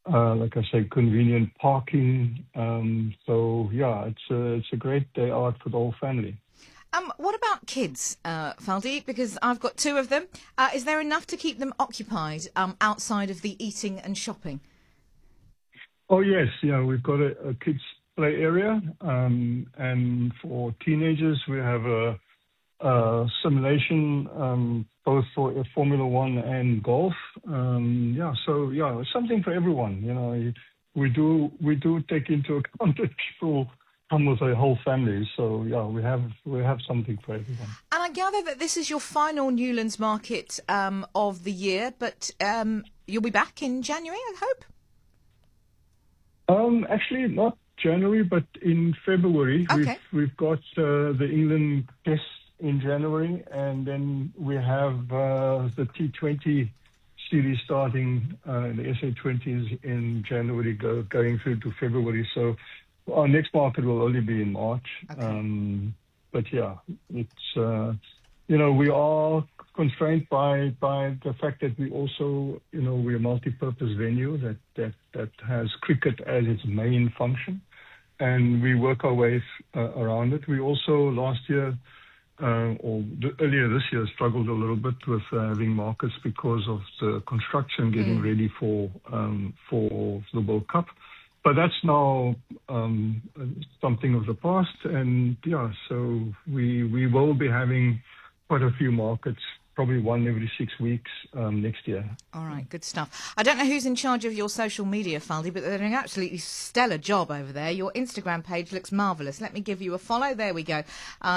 like I say, convenient parking. So yeah, it's a great day out for the whole family. What about kids, Faldi? Because I've got two of them. Is there enough to keep them occupied outside of the eating and shopping? Oh yes, yeah, we've got a kids play area, and for teenagers we have simulation, both for Formula One and golf. Yeah, so yeah, something for everyone. We do take into account that people come with a whole family. So yeah, we have something for everyone. And I gather that this is your final Newlands Market of the year, but you'll be back in January, I hope? Actually, not January, but in February. Okay. We've got the England test in January, and then we have the T20 series starting, the SA20s in January, going through to February. So our next market will only be in March. Okay. But yeah, it's we are constrained by the fact that we also we're a multi-purpose venue that has cricket as its main function, and we work our way around it. We also last year earlier this year struggled a little bit with having markets because of the construction getting ready for the World Cup. But that's now something of the past, and yeah, so we will be having quite a few markets, probably one every 6 weeks next year. All right, good stuff. I don't know who's in charge of your social media, Faldi, but they're doing an absolutely stellar job over there. Your Instagram page looks marvellous. Let me give you a follow. There we go.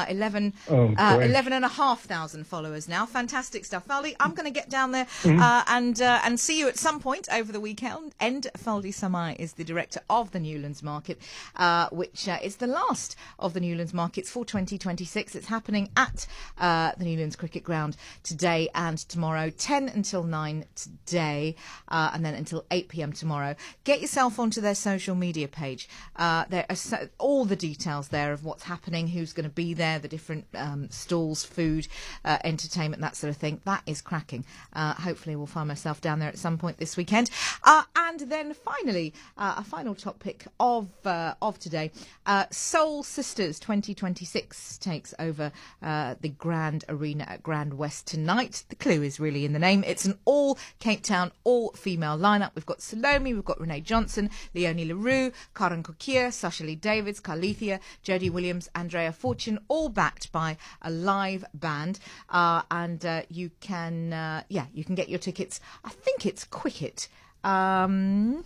11,500 followers now. Fantastic stuff. Faldi, I'm going to get down there and see you at some point over the weekend. Faldi Samai is the director of the Newlands Market, which is the last of the Newlands Markets for 2026. It's happening at the Newlands Cricket Ground today and tomorrow, 10 until 9 today, and then until 8 p.m. tomorrow. Get yourself onto their social media page. There are all the details there of what's happening, who's going to be there, the different stalls, food, entertainment, that sort of thing. That is cracking. Hopefully we'll find myself down there at some point this weekend. And then finally, a final topic of today, Soul Sisters 2026 takes over the Grand Arena at Grand West tonight. The clue is really in the name. It's an all Cape Town, all female lineup. We've got Salome, we've got Renee Johnson, Leonie Leroux, Karen Kokia, Sasha Lee Davids, Carlithia, Jodie Williams, Andrea Fortune, all backed by a live band. And you can get your tickets. I think it's Quicket. Oh,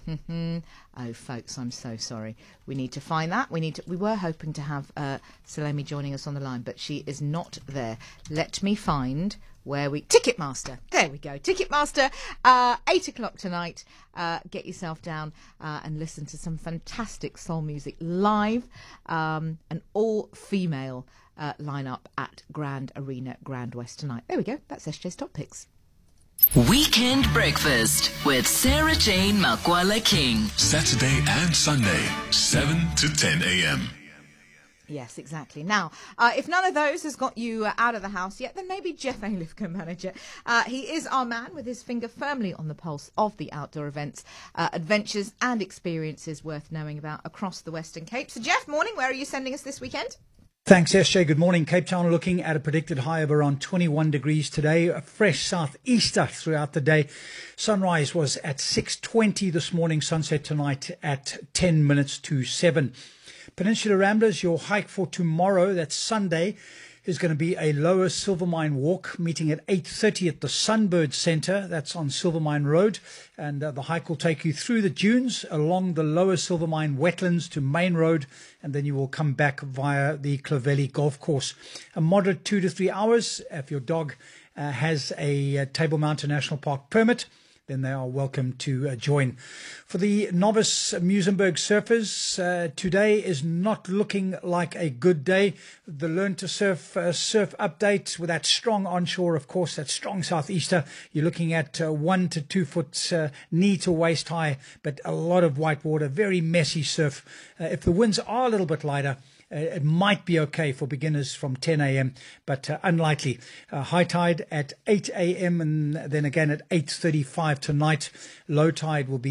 folks, I'm so sorry. We need to find that. We were hoping to have Salome joining us on the line, but she is not there. Let me find where Ticketmaster. There we go. Ticketmaster, 8 o'clock tonight. Get yourself down and listen to some fantastic soul music live. An all-female lineup at Grand Arena, Grand West tonight. There we go. That's SJ's Top Picks. Weekend Breakfast with Sarah Jane Makwala King. Saturday and Sunday, 7 to 10 a.m. Yes, exactly. Now, if none of those has got you out of the house yet, then maybe Jeff Alifka, manager. He is our man with his finger firmly on the pulse of the outdoor events, adventures and experiences worth knowing about across the Western Cape. So, Jeff, morning. Where are you sending us this weekend? Thanks, SJ. Good morning. Cape Town looking at a predicted high of around 21 degrees today. A fresh southeaster throughout the day. Sunrise was at 6:20 this morning. Sunset tonight at 10 minutes to 7. Peninsula Ramblers, your hike for tomorrow, that's Sunday, is going to be a lower Silvermine walk, meeting at 8:30 at the Sunbird Centre. That's on Silvermine Road. And the hike will take you through the dunes, along the lower Silvermine wetlands to Main Road, and then you will come back via the Clovelly Golf Course. A moderate 2 to 3 hours. If your dog has a Table Mountain National Park permit, then they are welcome to join. For the novice Muizenberg surfers, today is not looking like a good day. The Learn to Surf surf update with that strong onshore, of course, that strong southeaster. You're looking at 1 to 2 foot knee to waist high, but a lot of white water, very messy surf. If the winds are a little bit lighter, it might be okay for beginners from 10 a.m., but unlikely. High tide at 8 a.m. and then again at 8:35 tonight. Low tide will be